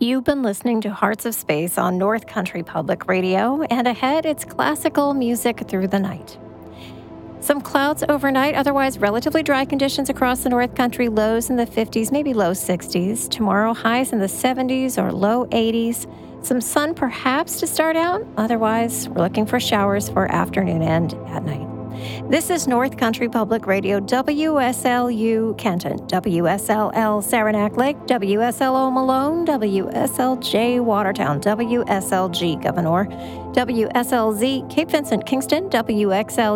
You've been listening to Hearts of Space on North Country Public Radio, and ahead it's classical music through the night. Some clouds overnight, otherwise relatively dry conditions across the North Country, lows in the 50s, maybe low 60s. Tomorrow, highs in the 70s or low 80s. Some sun perhaps to start out, otherwise we're looking for showers for afternoon and at night. This is North Country Public Radio, WSLU Kenton, WSLL Saranac Lake, WSLO Malone, WSLJ Watertown, WSLG Gouverneur, WSLZ Cape Vincent Kingston, WXL